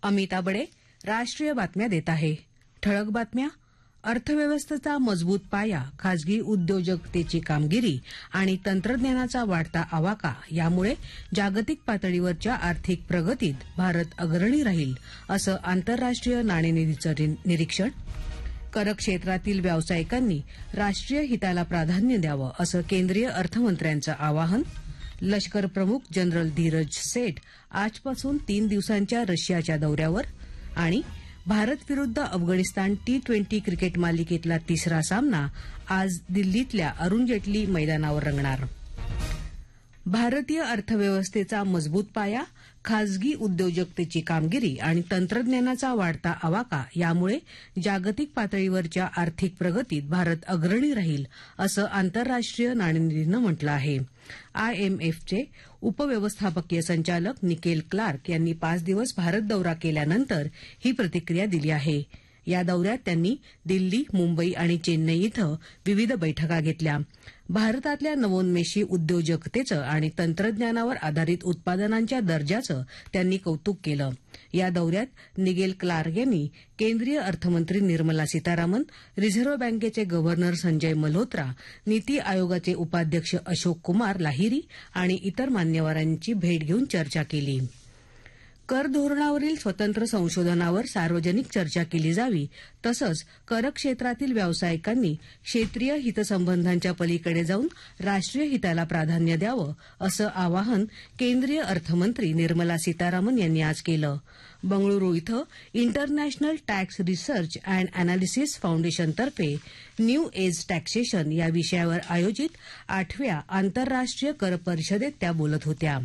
अमिता बडे राष्ट्रीय बातम्या देत आहे. ठळक बातम्या. अर्थव्यवस्थेचा मजबूत पाया, खाजगी उद्योजकतेची कामगिरी आणि तंत्रज्ञानाचा वाढता आवाका यामुळे जागतिक पातळीवरच्या आर्थिक प्रगतीत भारत अग्रणी राहील, असं आंतरराष्ट्रीय नाणेनिधीचं निरीक्षण. कर क्षेत्रातील व्यावसायिकांनी राष्ट्रीय हिताला प्राधान्य द्यावं, असं केंद्रीय अर्थमंत्र्यांचं आवाहन. लष्कर प्रमुख जनरल धीरज सेठ आजपासून 3 दिवसांच्या रशियाच्या दौऱ्यावर. आणि भारत विरुद्ध अफगाणिस्तान T20 क्रिकेट मालिकेतला तिसरा सामना आज दिल्लीतल्या अरुण जेटली मैदानावर रंगणार. भारतीय अर्थव्यवस्थेचा मजबूत पाया, खाजगी उद्योजकतेची कामगिरी आणि तंत्रज्ञानाचा वाढता आवाका यामुळे जागतिक पातळीवरच्या आर्थिक प्रगतीत भारत अग्रणी राहील, असं आंतरराष्ट्रीय नाणेनिधीनं म्हटलं आहे. IMFचे उपव्यवस्थापकीय संचालक निकेल क्लार्क यांनी 5 दिवस भारत दौरा केल्यानंतर ही प्रतिक्रिया दिली आहे. या दौऱ्यात त्यांनी दिल्ली, मुंबई आणि चेन्नई इथं विविध बैठका घेतल्या. भारतातल्या नवोन्मेषी उद्योजकतेचं आणि तंत्रज्ञानावर आधारित उत्पादनांच्या दर्जाचं त्यांनी कौतुक केलं. या दौऱ्यात निकेल क्लार्क यांनी केंद्रीय अर्थमंत्री निर्मला सीतारामन, रिझर्व्ह बँकेचे गव्हर्नर संजय मल्होत्रा, नीती आयोगाचे उपाध्यक्ष अशोक कुमार लाहिरी आणि इतर मान्यवरांची भेट घेऊन चर्चा केली. कर धोरणावरील स्वतंत्र संशोधनावर सार्वजनिक चर्चा केली जावी, तसंच कर क्षेत्रातील व्यावसायिकांनी क्षेत्रीय हितसंबंधांच्या पलीकडे जाऊन राष्ट्रीय हिताला प्राधान्य द्यावं, असं आवाहन केंद्रीय अर्थमंत्री निर्मला सीतारामन यांनी आज केलं. बंगळुरू इथं international tax research and analysis फाउंडेशनतर्फे new age taxation या विषयावर आयोजित 8व्या आंतरराष्ट्रीय कर परिषदेत त्या बोलत होत्या.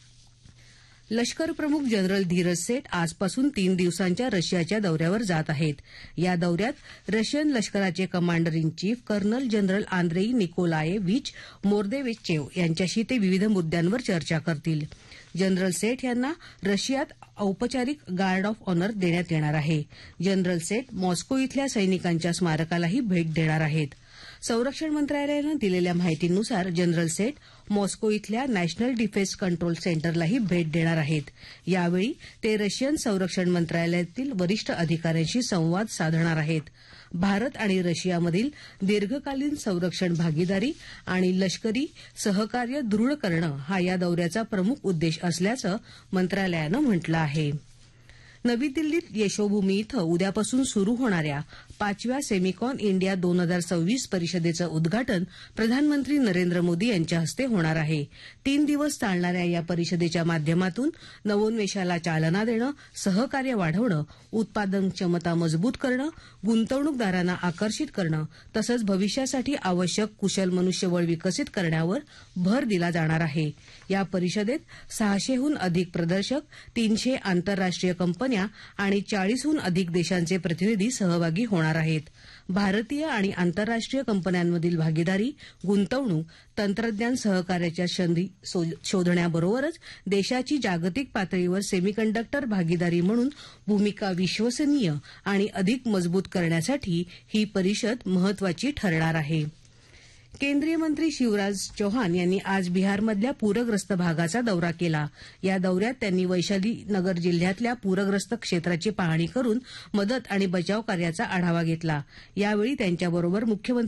लष्कर प्रमुख जनरल धीरज सेठ आजपासून 3 दिवसांच्या रशियाच्या दौऱ्यावर जात आहेत. या दौऱ्यात रशियन लष्कराचे commander in chief colonel general Andrei निकोलायेव्हिच मोर्देवेचेव यांच्याशी ते विविध मुद्द्यांवर चर्चा करतील. जनरल सेठ यांना रशियात औपचारिक गार्ड ऑफ ऑनर देण्यात येणार आहे. जनरल सेठ मॉस्को इथल्या सैनिकांच्या स्मारकालाही भेट देणार आहेत. संरक्षण मंत्रालयानं दिलेल्या माहितीनुसार जनरल सेठ मॉस्को इथल्या नॅशनल डिफेन्स कंट्रोल सेंटरलाही भेट देणार आहेत. यावेळी ते रशियन संरक्षण मंत्रालयातील वरिष्ठ अधिकाऱ्यांशी संवाद साधणार आहेत. भारत आणि रशियामधील दीर्घकालीन संरक्षण भागीदारी आणि लष्करी सहकार्य दृढ करणं हा या दौऱ्याचा प्रमुख उद्देश असल्याचं मंत्रालयानं म्हटलं आहे. नवी दिल्लीत यशोभूमी इथं उद्यापासून सुरू होणाऱ्या 5व्या सेमिकॉन इंडिया 2026 परिषदेचं उद्घाटन प्रधानमंत्री नरेंद्र मोदी यांच्या हस्ते होणार आहे. 3 दिवस चालणाऱ्या या परिषदेच्या माध्यमातून नवोन्मेषाला चालना देणं, सहकार्य वाढवणं, उत्पादन क्षमता मजबूत करणं, गुंतवणूकदारांना आकर्षित करणं तसंच भविष्यासाठी आवश्यक कुशल मनुष्यबळ विकसित करण्यावर भर दिला जाणार आहे. या परिषदेत 600हून अधिक प्रदर्शक, 300 आंतरराष्ट्रीय कंपन्या आणि 40हून अधिक देशांचे प्रतिनिधी सहभागी होणार आहेत. भारतीय आणि आंतरराष्ट्रीय कंपन्यांमधील भागीदारी, गुंतवणूक, तंत्रज्ञान सहकार्याच्या संधी शोधण्याबरोबरच देशाची जागतिक पातळीवर सेमीकंडक्टर भागीदारी म्हणून भूमिका विश्वसनीय आणि अधिक मजबूत करण्यासाठी ही परिषद महत्वाची ठरणार आहे. केंद्रीय मंत्री शिवराज चौहान यांनी आज बिहारमधल्या पूरग्रस्त भागाचा दौरा केला. या दौऱ्यात त्यांनी वैशाली नगर जिल्ह्यातल्या पूरग्रस्त क्षेत्राची पाहणी करून मदत आणि बचाव कार्याचा आढावा घेतला. यावेळी त्यांच्याबरोबर मुख्यमंत्री